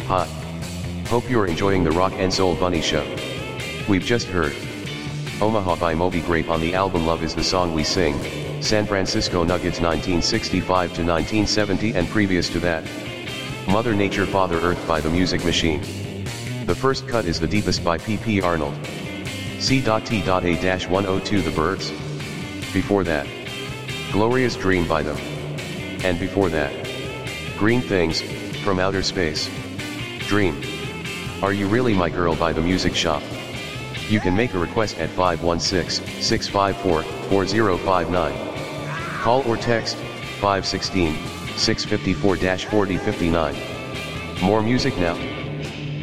Hi. Hope you're enjoying the Rock and Soul Bunny Show. We've just heard Omaha by Moby Grape on the album Love Is the Song We Sing, San Francisco Nuggets 1965 to 1970, and previous to that, Mother Nature Father Earth by The Music Machine. The first cut is The Deepest by P.P. Arnold. C.T.A-102 The Byrds. Before that, Glorious Dream by them. And before that, Green Things, From Outer Space. Dream. Are You Really My Girl by The Music Shop. You can make a request at 516-654-4059. Call or text 516-654-4059. More music now.